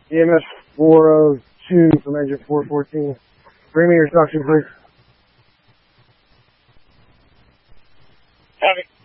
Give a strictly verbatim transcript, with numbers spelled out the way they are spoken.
E M S four oh two from engine four fourteen. Bring me your suction, please. Copy.